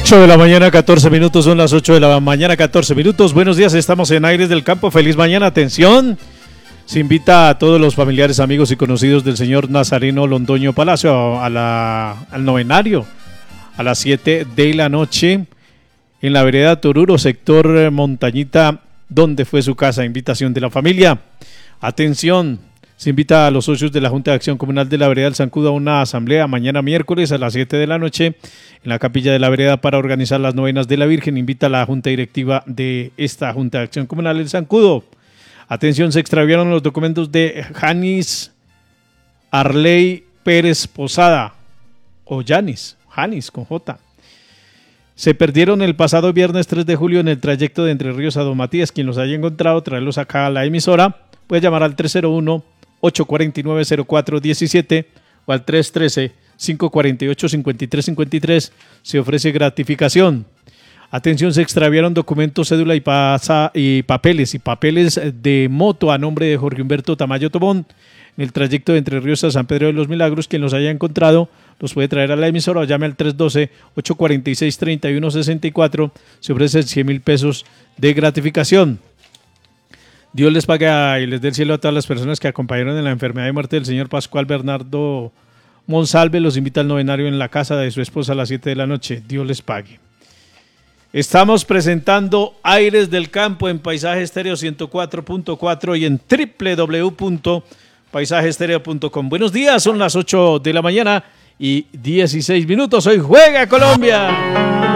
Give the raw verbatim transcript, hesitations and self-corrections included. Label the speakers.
Speaker 1: ocho de la mañana, catorce minutos, son las ocho de la mañana, catorce minutos. Buenos días, estamos en Aires del Campo. Feliz mañana, atención. Se invita a todos los familiares, amigos y conocidos del señor Nazareno Londoño Palacio a la, al novenario a las siete de la noche en la vereda Toruro, sector Montañita, donde fue su casa. Invitación de la familia. Atención. Se invita a los socios de la Junta de Acción Comunal de la Vereda del Zancudo a una asamblea mañana miércoles a las siete de la noche en la capilla de la vereda para organizar las novenas de la Virgen. Invita a la Junta Directiva de esta Junta de Acción Comunal del Zancudo. Atención, se extraviaron los documentos de Janis Arley Pérez Posada, o Janis, Janis con J. Se perdieron el pasado viernes tres de julio en el trayecto de Entre Ríos a Don Matías. Quien los haya encontrado, traerlos acá a la emisora. Puede llamar al tres cero uno, ocho cuatro nueve, cero cuatro uno siete o al tres uno tres, cinco cuatro ocho, cinco tres cinco tres. Se ofrece gratificación. Atención, se extraviaron documentos, cédula y, pasa, y papeles y papeles de moto a nombre de Jorge Humberto Tamayo Tobón en el trayecto de Entre Ríos a San Pedro de los Milagros. Quien los haya encontrado los puede traer a la emisora o llame al tres uno dos, ocho cuatro seis, tres uno seis cuatro. Se ofrecen cien mil pesos de gratificación. Dios les pague y les dé el cielo a todas las personas que acompañaron en la enfermedad y muerte del señor Pascual Bernardo Monsalve. Los invita al novenario en la casa de su esposa a las siete de la noche. Dios les pague. Estamos presentando Aires del Campo en Paisaje Estéreo ciento cuatro punto cuatro y en doble u doble u doble u punto paisaje estéreo punto com. Buenos días, son las ocho de la mañana y dieciséis minutos. Hoy juega Colombia.